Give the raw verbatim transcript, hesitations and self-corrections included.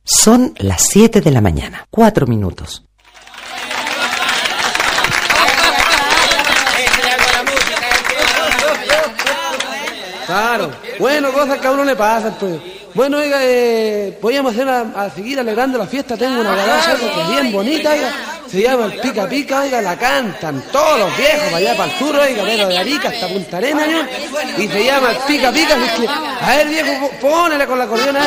Son las siete de la mañana, cuatro minutos. Claro, bueno, cosas que a uno le pasan, pues. Bueno, oiga, eh, podríamos hacer a, a seguir alegrando la fiesta. Tengo una galaxa que es bien bonita, oiga. Se llama el Pica Pica, oiga, la cantan todos los viejos para allá para el sur, oiga, pero de Arica hasta Punta Arenas, ¿no? Y se llama el Pica Pica, así que, a ver, viejo, pónele con la acordeona.